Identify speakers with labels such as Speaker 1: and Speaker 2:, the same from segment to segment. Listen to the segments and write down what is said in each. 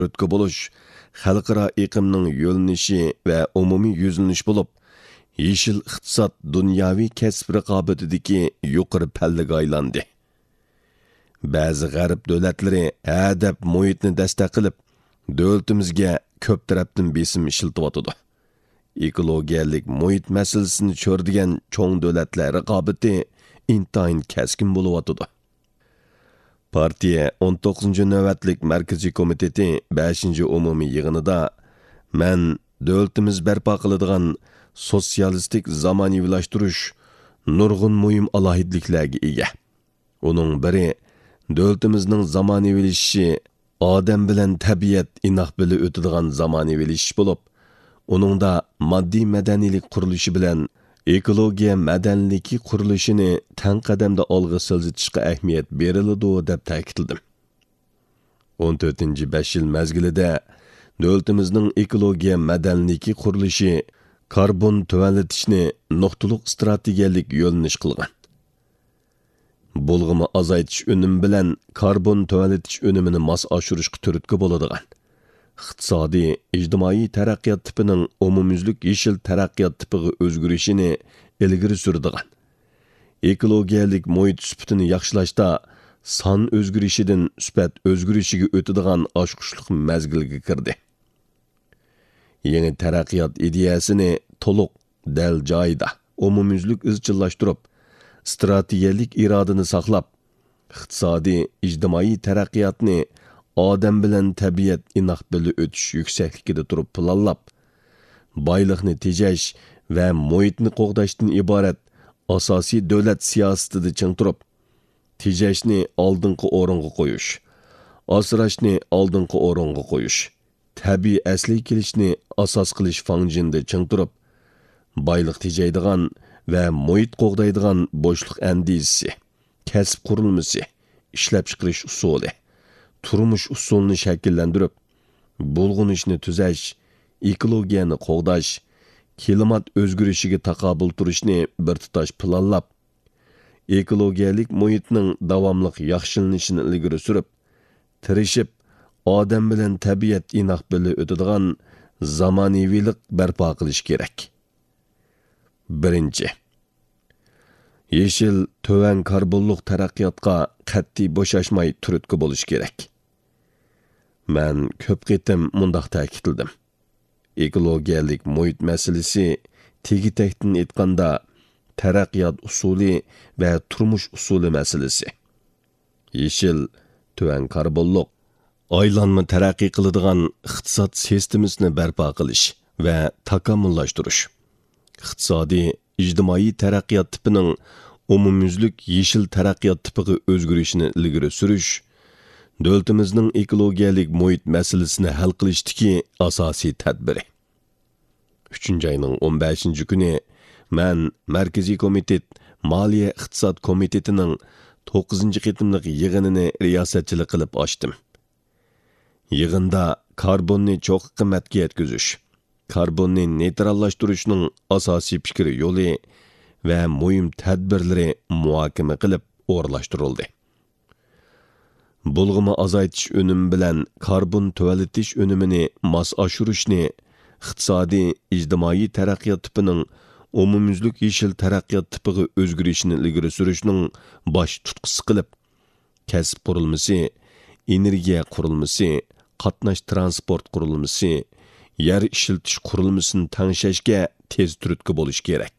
Speaker 1: o'tki bo'lish, xalqaro iqlimning yo'linishi va umumiy yuzlanish bo'lib, yeşil iqtisod dunyoviy kasb raqobatidagi yuqori pallaga aylandi. Ba'zi g'arb davlatlari hadab muhitni dastak qilib, davlatimizga ko'p tarafdan besim ishiltiyotdi. Ekologiyalik muhit masalasini cho'rdigan cho'ng davlatlar raqobati intayin keskin bo'layotdi. Partiya 19 navbatlik Markaziy komiteti 5 umumiy yig'inida men davlatimiz barpo qiladigan sotsialistik zamoniylashtirish nurg'un muhim alohidliklarga ega. Uning biri davlatimizning zamoniylashishi odam bilan tabiat inoq bilib o'tadigan zamoniylashish bo'lib, uningda moddiy madaniylik qurilishi bilan ekologiya madaniylik qurilishini tang qadamda olg'a siljitishga ahamiyat beriladi deb ta'kidladim. 14-5 yil mezgilida davlatimizning ekologiya madaniylik qurilishi karbon tuvanlatishni nuqtaliq strategiyalik yo'linish qilgan. Bulg'imi azaytish unumi bilan karbon tuvanlatish unumini mos oshirishga turtki bo'ladigan iqtisodiy, ijtimoiy taraqqiyot tipining umumyuzlik yeshil taraqqiyot tipiga o'zgarishini ilgari suradigan, ekologiyalik muhit sifatini yaxshilashda son o'zgarishidan sifat o'zgarishiga o'tadigan oshqushliq mezgilga kirdi. Yangi taraqqiyot ideyasini to'liq dal joyida umumyuzlik izchillashtirib, strategiyalik irodani saqlab, iqtisodiy, ijtimoiy taraqqiyotni odam bilan tabiat inoq bilib o'tish yuksakligida turib planlab, boyliqni tejash va muhitni qo'g'dashdan iborat asosiy davlat siyosatida ching turib, tejashni oldingi o'ringa qo'yish, asrashni oldingi o'ringa qo'yish, tabiiy asliy kelishni asos qilish fanjinda ching turib, boyliq tejaydigan va muhit qo'g'daydigan bo'shliq andizisi, kasb qurilmasi, ishlab chiqarish usuli, turmush usulini shakllantirib, bulg'unishni tuzash, ekologiyani qo'g'dash, klimat o'zgarishiga taqobil turishni bir tutash planlab, ekologiyalik muhitning davomli yaxshilanishini ilgari surib, tirishib, odam bilan tabiat inoq bilib o'tadigan zamonaviylik barpo qilish kerak. Birinchi, yeshil to'van karbonliq taraqqiyotga qat'iy bo'shashmay turtki bo'lish kerak. Men ko'p qitim mundaq ta'kidladim. Ekologiyalik muhit masalasi tegi-tekdan aytganda taraqqiyot usuli va turmush usuli masalasi. Yeshil to'van karbonliq aylanma taraqqiy qiladigan iqtisod sistemasini barpo qilish va takomillashtirish, iqtisodiy, ijtimoiy taraqqiyot tipining umumyuzlik yeshil taraqqiyot tipiga o'zgarishini ilgari surish, davlatimizning ekologiyalik muhit masalasini hal qilishdagi asosiy tadbiri. 3-oyning 15-kuni men Markaziy komitet Moliya iqtisod komitetining 9-qitimliq yig'inini riyosatchilik qilib ochdim. Yig'inda karbonni cho'q qimmatga yetkazish, karbonni neytrallashtirishning asosiy fikri yo'li va muhim tadbirlari muhokama qilib o'rlashtirildi. Bulg'imi azaytish unumi bilan karbon tuvalatish unumini mos oshirishni iqtisodiy, ijtimoiy taraqqiyot tipining umumyuzlik yeshil taraqqiyot tipiga o'zgarishini ilgari surishning bosh tutqisi qilib, kasb qurilmasi, energiya qurilmasi, qatnash transport qurilmasi, yer ishiltish qurilmasini tanglashga tez turtki bo'lish kerak.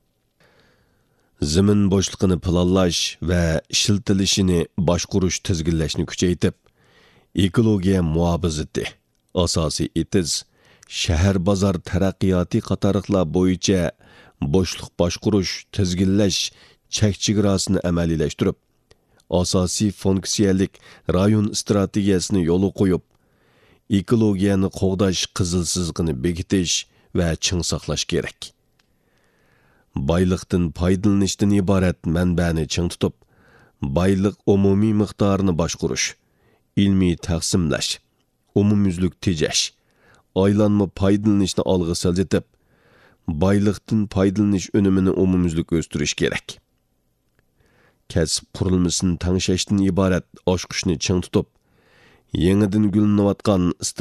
Speaker 1: Zimin bo'shliqini planlash va ishiltilishini boshqurish tizginlashni kuchaytirib, ekologiya muhofazati, asosiy etiz, shahar bozor taraqqiyoti qatoriqlar bo'yicha bo'shliq boshqurish, tizginlash chek-chegarasini amaliyalashtirib, asosiy funksiyalik rayon strategiyasini yo'l qo'yib, ekologiyani qo'g'dash qizil sizig'ini bekitish va ching saqlash kerak. Boyliqdan foydalanishdan iborat manbani ching tutib, boyliq umumiy miqdorini boshqurish, ilmiy taqsimlash, umumyuzlik tejash, aylanma foydalanishni olg'a siljitib, boyliqdan foydalanish unumini umumyuzlik o'stirish kerak. Kasb qurilmasini tanglashdan iborat oshqushni ching tutib, yangidan gullanayotgan